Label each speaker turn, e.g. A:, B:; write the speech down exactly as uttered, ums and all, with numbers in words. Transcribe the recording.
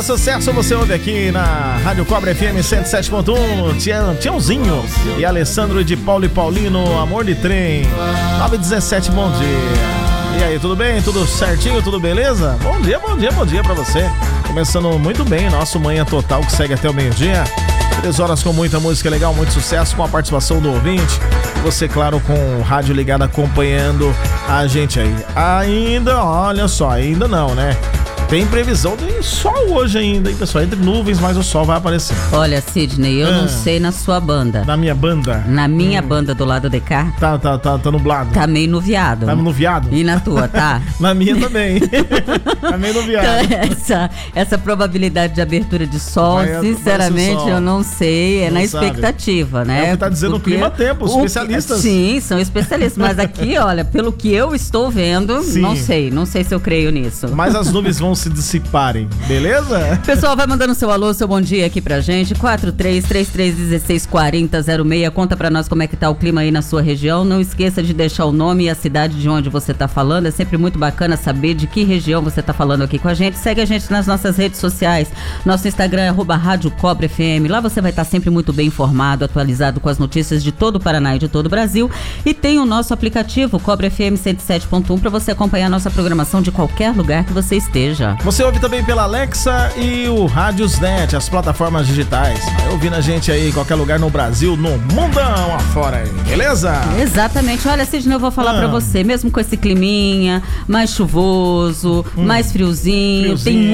A: Sucesso você ouve aqui na Rádio Cobra F M cento e sete ponto um, Tião, Tiãozinho e Alessandro de Paulo e Paulino, Amor de Trem, nove e dezessete, bom dia. E aí, tudo bem? Tudo certinho? Tudo beleza? Bom dia, bom dia, bom dia pra você. Começando muito bem, nosso Manhã Total que segue até o meio-dia. Três horas com muita música legal, muito sucesso, com a participação do ouvinte. E você, claro, com o rádio ligado acompanhando a gente aí. Ainda, olha só, ainda não, né? Tem previsão de sol hoje ainda, hein, pessoal? Entre nuvens, mas o sol vai aparecer.
B: Olha, Sidney, eu ah, não sei na sua banda.
A: Na minha banda?
B: Na minha hum. banda do lado de cá.
A: Tá, tá, tá, tá nublado.
B: Tá meio nuviado.
A: Tá nuviado?
B: E na tua, tá?
A: Na minha também. Tá meio nuviado.
B: Então, essa, essa probabilidade de abertura de sol, vai, sinceramente, eu não sei. É não na sabe. expectativa, né?
A: É o que tá dizendo Porque o clima-tempo, os especialistas.
B: Sim, são especialistas. Mas aqui, olha, pelo que eu estou vendo, sim. não sei. Não sei se eu creio nisso.
A: Mas as nuvens vão se dissiparem, beleza?
B: Pessoal, vai mandando seu alô, seu bom dia aqui pra gente, quatro três três três um seis quatro zero zero seis, conta pra nós como é que tá o clima aí na sua região, não esqueça de deixar o nome e a cidade de onde você tá falando, é sempre muito bacana saber de que região você tá falando aqui com a gente. Segue a gente nas nossas redes sociais, nosso Instagram é arroba Rádio Cobra F M, lá você vai estar sempre muito bem informado, atualizado com as notícias de todo o Paraná e de todo o Brasil, e tem o nosso aplicativo Cobra F M cento e sete ponto um pra você acompanhar a nossa programação de qualquer lugar que você esteja.
A: Você ouve também pela Alexa e o Radiosnet, as plataformas digitais. Vai ouvindo a gente aí em qualquer lugar no Brasil, no mundão afora aí, beleza?
B: Exatamente. Olha, Sidney, eu vou falar ah. pra você, mesmo com esse climinha mais chuvoso, hum. mais friozinho, friozinho. Tem